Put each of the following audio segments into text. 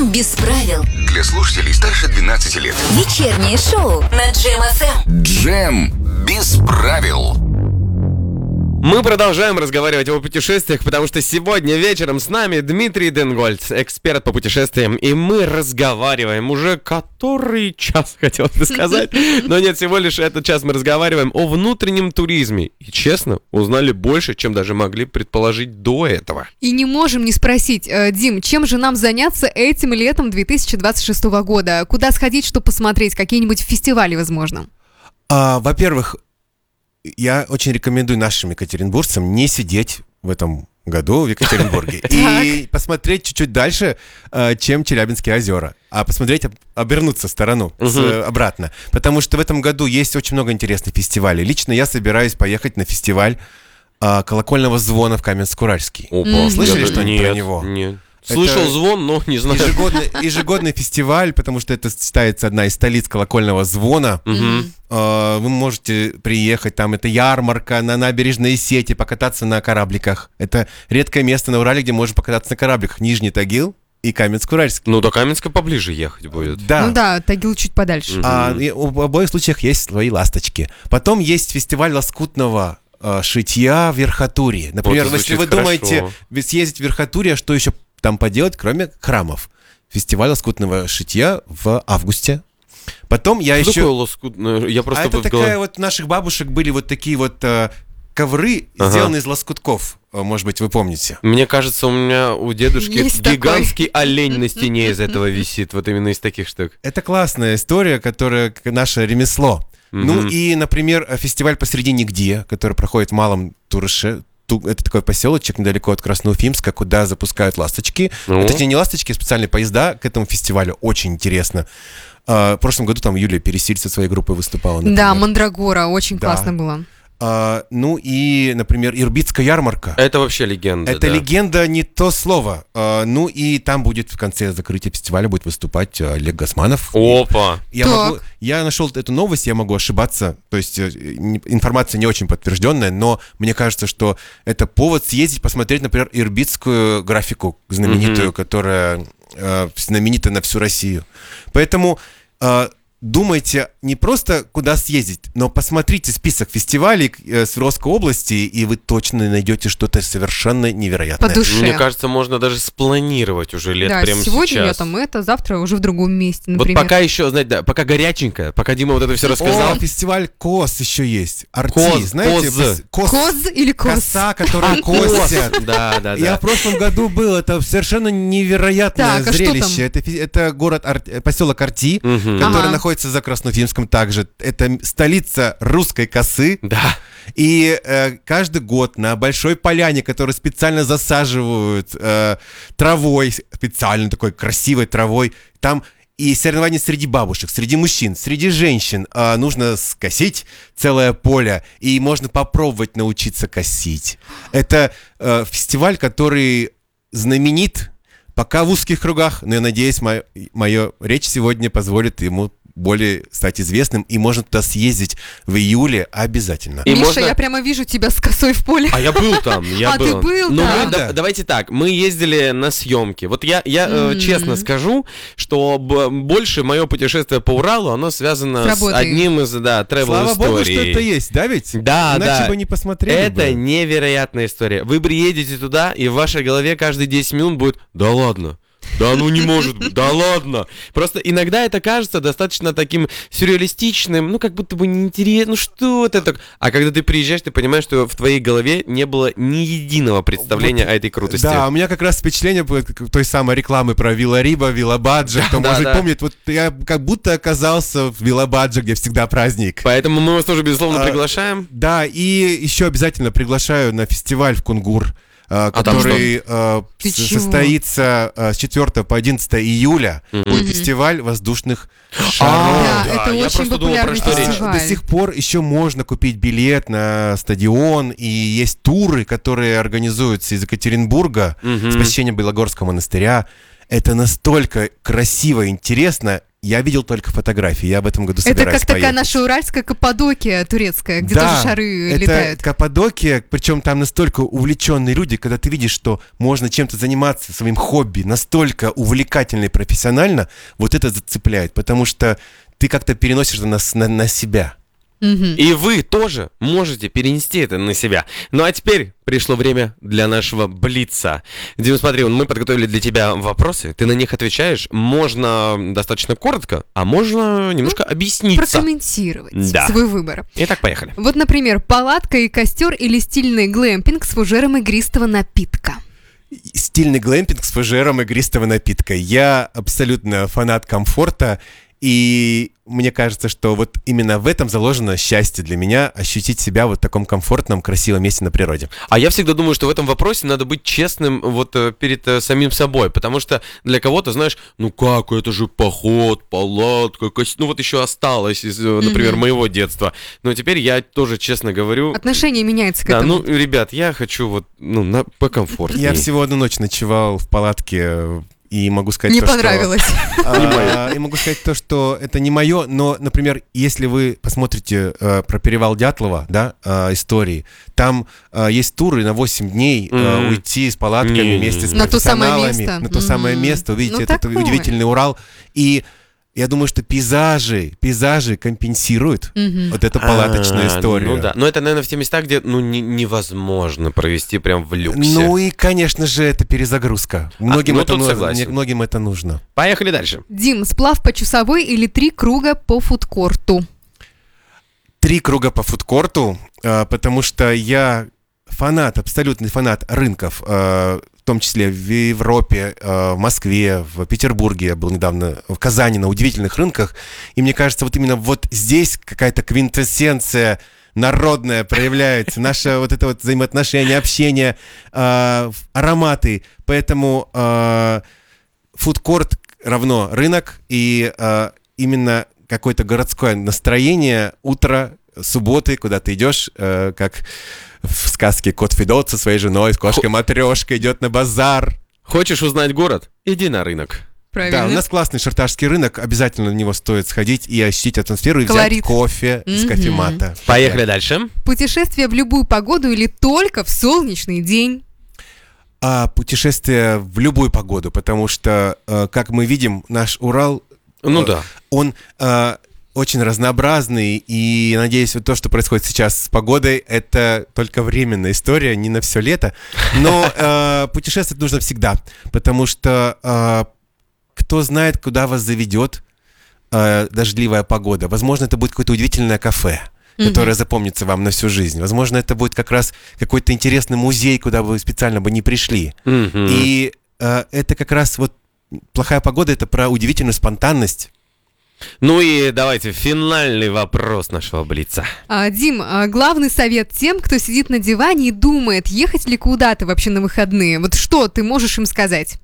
Джем без правил. Для слушателей старше 12 лет. Вечернее шоу на Джем ФМ. Джем без правил. Мы продолжаем разговаривать о путешествиях, потому что сегодня вечером с нами Дмитрий Денгольц, эксперт по путешествиям, и мы разговариваем уже который час, хотел бы сказать, но нет, всего лишь этот час мы разговариваем о внутреннем туризме. И, честно, узнали больше, чем даже могли предположить до этого. И не можем не спросить, Дим, чем же нам заняться этим летом 2026 года? Куда сходить, что посмотреть? Какие-нибудь фестивали, возможно? Во-первых, я очень рекомендую нашим екатеринбуржцам не сидеть в этом году в Екатеринбурге и посмотреть чуть-чуть дальше, чем Челябинские озера, а посмотреть, обернуться в сторону, обратно. Потому что в этом году есть очень много интересных фестивалей. Лично я собираюсь поехать на фестиваль колокольного звона в Каменск-Уральский. Слышали что-нибудь про него? Нет. Слышал звон, но не знаю. Ежегодный фестиваль, потому что это считается одна из столиц колокольного звона. Вы можете приехать, там это ярмарка на набережной сети, покататься на корабликах. Это редкое место на Урале, где можно покататься на корабликах. Нижний Тагил и Каменск-Уральский. Ну, до Каменска поближе ехать будет. Да. Ну да, Тагил чуть подальше. В обоих случаях есть свои ласточки. Потом есть фестиваль лоскутного шитья в Верхотурье. Например, Вот если вы думаете съездить в Верхотурье, что еще там поделать, кроме храмов? Фестиваль лоскутного шитья в августе. Потом я что еще... такое лоскутное? Я просто это такая вот, у наших бабушек были вот такие вот ковры, сделанные из лоскутков. Может быть, вы помните. Мне кажется, у дедушки Есть гигантский олень на стене из этого висит. Вот именно из таких штук. Это классная история, которая наше ремесло. Ну и, например, фестиваль «Посреди нигде», который проходит в Малом Турыше. Это такой поселочек недалеко от Красноуфимска, куда запускают ласточки. Это не ласточки, а специальные поезда к этому фестивалю. Очень интересно. В прошлом году там Юлия Пересиль со своей группой выступала. Например. Да, Мандрагора, очень классно было. Ну и, например, Ирбитская ярмарка. Это вообще легенда. Это легенда, не то слово. Ну и там будет в конце закрытия фестиваля будет выступать Олег Гасманов. Опа! Я нашел эту новость, я могу ошибаться. То есть информация не очень подтвержденная, но мне кажется, что это повод съездить, посмотреть, например, ирбитскую графику знаменитую, которая знаменита на всю Россию. Поэтому... думайте не просто куда съездить, но посмотрите список фестивалей Свердловской области, и вы точно найдете что-то совершенно невероятное. По душе. Мне кажется, можно даже спланировать уже лет прямо сейчас. Да, сегодня я там завтра уже в другом месте, например. Вот пока еще, знаете, пока горяченько, пока Дима вот это все рассказал. Фестиваль КОС еще есть. Арти, знаете? КОС или КОС? Коса, которую косят. Да. Я в прошлом году был, это совершенно невероятное зрелище. Это поселок Арти, который находится за Красноуфимском также. Это столица русской косы. Да. И каждый год на большой поляне, которую специально засаживают травой, специально такой красивой травой, там и соревнования среди бабушек, среди мужчин, среди женщин. Нужно скосить целое поле, и можно попробовать научиться косить. Это фестиваль, который знаменит пока в узких кругах, но я надеюсь, моя речь сегодня позволит ему более стать известным, и можно туда съездить в июле обязательно. И Миша, я прямо вижу тебя с косой в поле. А я был там, ты был там? Давайте так, мы ездили на съемки. Вот я честно скажу, что больше мое путешествие по Уралу, оно связано с одним из, travel-историй. Слава богу, что это есть, да ведь? Да, иначе бы не посмотрели. Это невероятная история. Вы приедете туда, и в вашей голове каждые 10 минут будет «да ладно». Да ну не может быть, да ладно. Просто иногда это кажется достаточно таким сюрреалистичным, как будто бы неинтересно, что это так. А когда ты приезжаешь, ты понимаешь, что в твоей голове не было ни единого представления о этой крутости. Да, у меня как раз впечатление было той самой рекламы про Вилла Риба, Вилла Баджо. Кто, может, помнит, вот я как будто оказался в Вилла Баджо, где всегда праздник. Поэтому мы вас тоже, безусловно, приглашаем. Да, и еще обязательно приглашаю на фестиваль в Кунгур, который состоится с 4 по 11 июля. Будет фестиваль воздушных шаров. Да, это очень популярный фестиваль. До сих пор еще можно купить билет на стадион, и есть туры, которые организуются из Екатеринбурга с посещением Белогорского монастыря. Это настолько красиво и интересно. я видел только фотографии, я в этом году Это собираюсь как такая поехать. наша уральская Каппадокия турецкая, где Да, тоже шары это летают. Каппадокия, причем там настолько увлеченные люди, когда ты видишь, что можно чем-то заниматься, своим хобби, настолько увлекательно и профессионально, вот это зацепляет, потому что ты как-то переносишь это на себя. И вы тоже можете перенести это на себя. Ну а теперь пришло время для нашего блица. Дим, смотри, мы подготовили для тебя вопросы, ты на них отвечаешь. Можно достаточно коротко, а можно немножко объясниться. Прокомментировать Да. свой выбор. Итак, поехали. Вот, например, палатка и костер или стильный глэмпинг с фужером игристого напитка. Стильный глэмпинг с фужером игристого напитка. Я абсолютно фанат комфорта, и мне кажется, что вот именно в этом заложено счастье для меня, ощутить себя вот в таком комфортном, красивом месте на природе. А я всегда думаю, что в этом вопросе надо быть честным вот перед самим собой, потому что для кого-то, знаешь, ну как, это же поход, палатка, ну вот еще осталось из, например, моего детства. Но теперь я тоже честно говорю... Отношение меняется к Да, этому. ну, ребят, я хочу вот, ну, покомфортнее. Я всего одну ночь ночевал в палатке, и могу сказать Не то, понравилось. И могу сказать то, что это не мое, но, например, если вы посмотрите про перевал Дятлова, да, истории, там есть туры на 8 дней уйти с палатками Не-не-не. вместе с На то самое профессионалами, место. на то самое место, увидите Ну, этот такое. удивительный Урал. И я думаю, что пейзажи компенсируют вот эту палаточную историю. Ну да, но это, наверное, в те места, где, ну, невозможно провести прям в люксе. Ну и, конечно же, это перезагрузка. Многим, ну, это, тут согласен. многим это нужно. Поехали дальше. Дим, сплав по Чусовой или 3 круга по фудкорту? 3 круга по фудкорту, потому что я фанат, абсолютный фанат рынков, в том числе в Европе, в Москве, в Петербурге. Я был недавно в Казани на удивительных рынках. И мне кажется, вот именно вот здесь какая-то квинтэссенция народная проявляется. Наше вот это вот взаимоотношение, общение, ароматы. Поэтому фудкорт равно рынок. И именно какое-то городское настроение, утро, субботы, куда ты идешь, как в сказке «Кот Федот» со своей женой, с кошкой-матрешкой идет на базар. Хочешь узнать город? Иди на рынок. Правильно. Да, у нас классный шарташский рынок, обязательно на него стоит сходить и ощутить атмосферу, и Колорит. взять кофе с кофемата. Поехали дальше. Путешествие в любую погоду или только в солнечный день? Путешествие в любую погоду, потому что, как мы видим, наш Урал, Ну да. он очень разнообразный, и я надеюсь, вот то, что происходит сейчас с погодой, это только временная история, не на все лето. Но путешествовать нужно всегда, потому что кто знает, куда вас заведет дождливая погода. Возможно, это будет какое-то удивительное кафе, которое запомнится вам на всю жизнь. Возможно, это будет как раз какой-то интересный музей, куда вы специально бы не пришли. И это как раз вот плохая погода, это про удивительную спонтанность. Ну и давайте финальный вопрос нашего блица. Дим, главный совет тем, кто сидит на диване и думает, ехать ли куда-то вообще на выходные. Вот что ты можешь им сказать?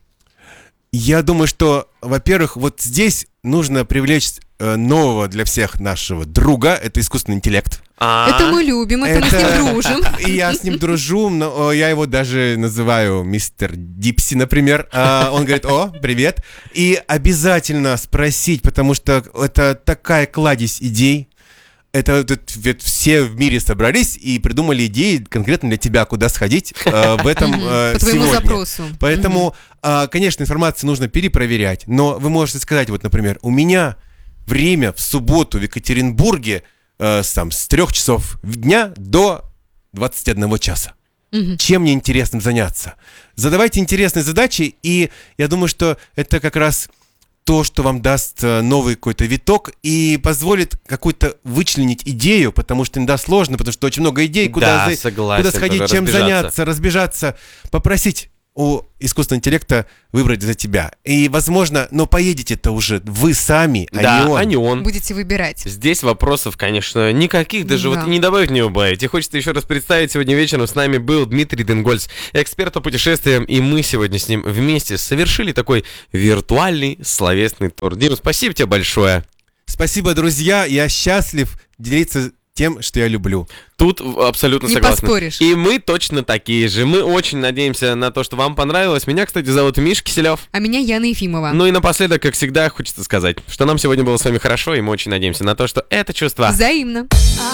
Я думаю, что, во-первых, вот здесь нужно привлечь нового для всех нашего друга, это искусственный интеллект. Это мы любим, это мы с ним дружим. И я с ним дружу, но я его даже называю мистер Дипси, например. Он говорит: «О, привет». И обязательно спросить, потому что это такая кладезь идей. Это все в мире собрались и придумали идеи конкретно для тебя, куда сходить в этом По твоему сегодня. запросу. Поэтому, конечно, информацию нужно перепроверять, но вы можете сказать, вот, например, у меня время в субботу в Екатеринбурге с 3 часов дня до 21 часа. Чем мне интересным заняться? Задавайте интересные задачи, и я думаю, что это как раз то, что вам даст новый какой-то виток и позволит какую-то вычленить идею, потому что иногда сложно, потому что очень много идей, куда сходить, тоже чем разбежаться. заняться, разбежаться, попросить у искусственного интеллекта выбрать за тебя. И, возможно, но поедете-то уже вы сами, Да, а не он. Будете выбирать. Здесь вопросов, конечно, никаких, даже Да. вот не добавить, не убавить. И хочется еще раз представить, сегодня вечером с нами был Дмитрий Денгольц, эксперт по путешествиям, и мы сегодня с ним вместе совершили такой виртуальный словесный тур. Дим, спасибо тебе большое. Спасибо, друзья. Я счастлив делиться тем, что я люблю. Тут абсолютно Не согласен. поспоришь. И мы точно такие же. Мы очень надеемся на то, что вам понравилось. Меня, кстати, зовут Миша Киселев. А меня Яна Ефимова. Ну и напоследок, как всегда, хочется сказать, что нам сегодня было с вами хорошо, и мы очень надеемся на то, что это чувство Взаимно.